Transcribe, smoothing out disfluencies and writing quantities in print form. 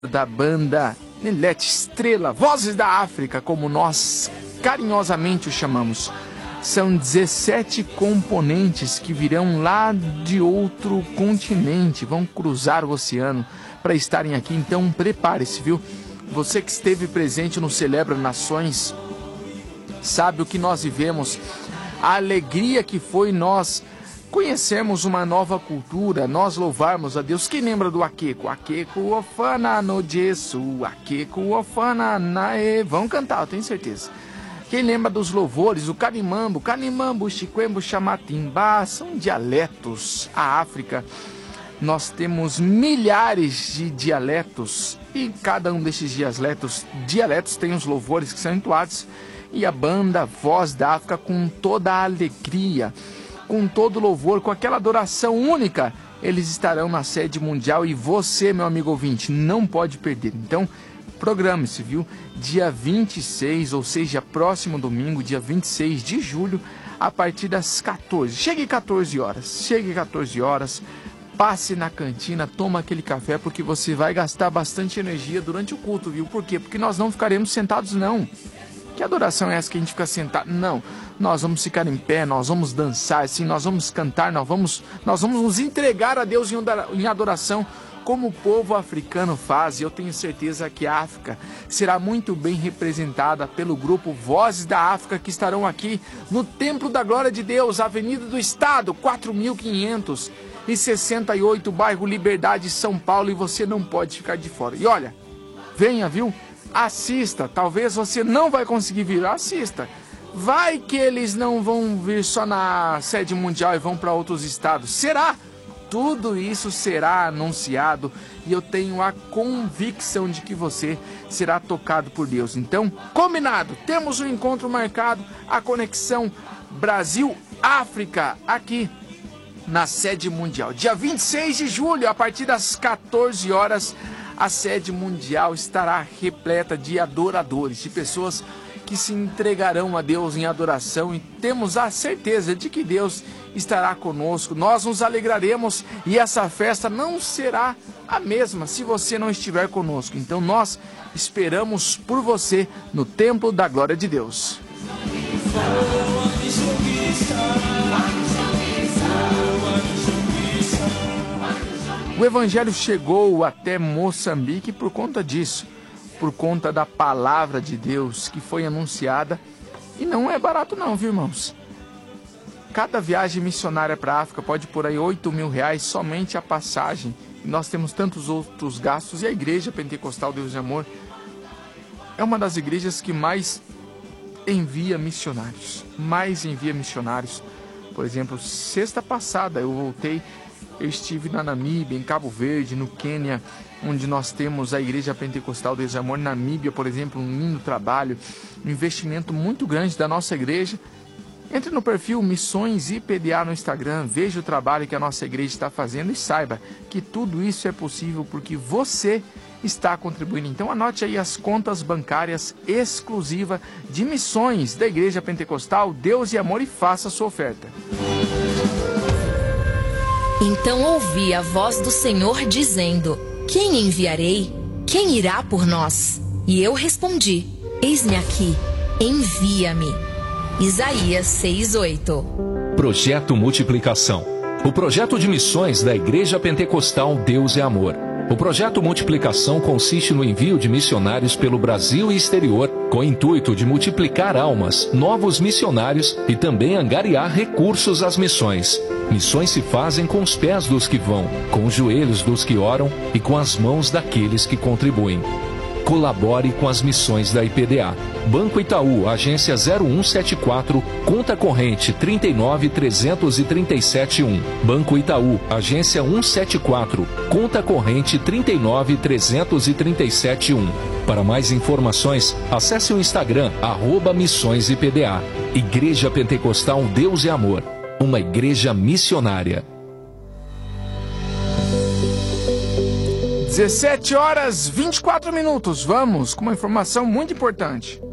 da banda Nelete Estrela, Vozes da África, como nós carinhosamente o chamamos. São 17 componentes que virão lá de outro continente, vão cruzar o oceano para estarem aqui, então prepare-se, viu? Você que esteve presente no Celebra Nações, sabe o que nós vivemos, a alegria que foi nós conhecermos uma nova cultura, nós louvarmos a Deus. Quem lembra do Akeko? Akeko ofana no Jesu, Akeko ofana nae. Vão cantar, eu tenho certeza. Quem lembra dos louvores, o Canimambo, Canimambo, Chiquembo, Chamatimba, são dialetos. A África, nós temos milhares de dialetos e cada um desses dialetos tem os louvores que são entoados e a banda Voz da África com toda a alegria, com todo louvor, com aquela adoração única, eles estarão na sede mundial e você, meu amigo ouvinte, não pode perder. Então, programe-se, viu? Dia 26, ou seja, próximo domingo, dia 26 de julho, a partir das 14. Chegue 14 horas, passe na cantina, toma aquele café, porque você vai gastar bastante energia durante o culto, viu? Por quê? Porque nós não ficaremos sentados, não. Que adoração é essa que a gente fica sentado? Não, nós vamos ficar em pé, nós vamos dançar, sim, nós vamos cantar, nós vamos nos entregar a Deus em adoração, como o povo africano faz. E eu tenho certeza que a África será muito bem representada pelo grupo Vozes da África, que estarão aqui no Templo da Glória de Deus, Avenida do Estado, 4568, bairro Liberdade, São Paulo, e você não pode ficar de fora. E olha, venha, viu? Assista, talvez você não vai conseguir vir, assista. Vai que eles não vão vir só na sede mundial e vão para outros estados. Será? Tudo isso será anunciado e eu tenho a convicção de que você será tocado por Deus. Então, combinado, temos um encontro marcado, a conexão Brasil-África, aqui na sede mundial. Dia 26 de julho, a partir das 14 horas, a sede mundial estará repleta de adoradores, de pessoas que se entregarão a Deus em adoração, e temos a certeza de que Deus estará conosco. Nós nos alegraremos e essa festa não será a mesma se você não estiver conosco. Então nós esperamos por você no Templo da Glória de Deus. O Evangelho chegou até Moçambique por conta disso, por conta da palavra de Deus que foi anunciada. E não é barato não, viu, irmãos? Cada viagem missionária para a África pode por aí R$8.000 somente a passagem. E nós temos tantos outros gastos. E a Igreja Pentecostal Deus de Amor é uma das igrejas que mais envia missionários. Por exemplo, sexta passada eu estive na Namíbia, em Cabo Verde, no Quênia, onde nós temos a Igreja Pentecostal Deus de Amor. Namíbia, por exemplo, um lindo trabalho, um investimento muito grande da nossa igreja. Entre no perfil Missões IPDA no Instagram, veja o trabalho que a nossa igreja está fazendo e saiba que tudo isso é possível porque você está contribuindo. Então anote aí as contas bancárias exclusivas de missões da Igreja Pentecostal Deus e Amor e faça a sua oferta. Então ouvi a voz do Senhor dizendo: Quem enviarei? Quem irá por nós? E eu respondi: Eis-me aqui, envia-me. Isaías 6:8. Projeto Multiplicação. O projeto de missões da Igreja Pentecostal Deus é Amor. O projeto Multiplicação consiste no envio de missionários pelo Brasil e exterior, com o intuito de multiplicar almas, novos missionários e também angariar recursos às missões. Missões se fazem com os pés dos que vão, com os joelhos dos que oram e com as mãos daqueles que contribuem. Colabore com as missões da IPDA. Banco Itaú, agência 0174, conta corrente 39.337.1. Banco Itaú, agência 174, conta corrente 39.337.1. Para mais informações, acesse o Instagram, @MissõesIPDA. Igreja Pentecostal Deus é Amor, uma igreja missionária. 17 horas 24 minutos. Vamos com uma informação muito importante.